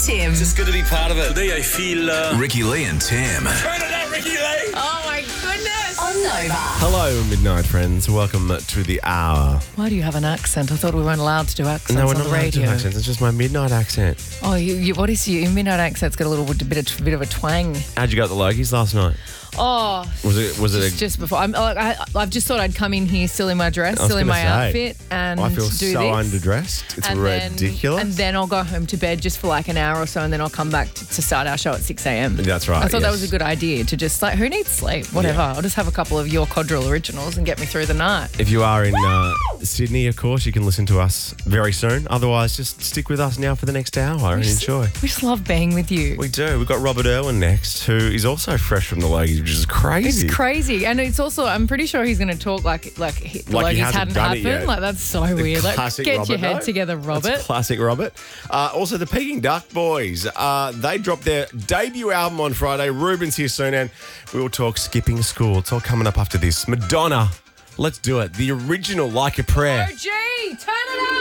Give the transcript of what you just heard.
Tim. It's good to be part of it. Today I feel... Ricky Lee and Tim. Turn it up, Ricky Lee! Oh my goodness. On Nova. Hello, Midnight friends. Welcome to the hour. Why do you have an accent? I thought we weren't allowed to do accents No, we're on not the allowed to do radio. accents. It's just my midnight accent. Oh, what is your midnight accent's got a little bit of a twang. How'd you go at the Logies last night? Oh, Was it just before. I've just thought I'd come in here still in my dress, I was still in gonna my say, outfit, and I feel do so this. underdressed. It's And ridiculous. and then I'll go home to bed just for like an hour or so, and then I'll come back to start our show at 6 a.m. That's right, I thought that yes. was a good idea to just like, who needs sleep? Whatever. Yeah. I'll just have a couple of your Codrill originals and get me through the night. If you are in Sydney, of course, you can listen to us very soon. Otherwise, just stick with us now for the next hour and enjoy. We just love being with you. We do. We've got Robert Irwin next, who is also fresh from the Logies, which is crazy. It's crazy, and it's also. I'm pretty sure he's going to talk like the Like he Logies hasn't hadn't done it happened. yet. Like that's so weird. Like, Classic get Robert, your head though. together, Robert. That's classic Robert. Also, the Peking Duck Boys. They dropped their debut album on Friday. Ruben's here soon, and we will talk skipping school. It's all coming up after this. Madonna, let's do it. The original Like a Prayer. OG, turn it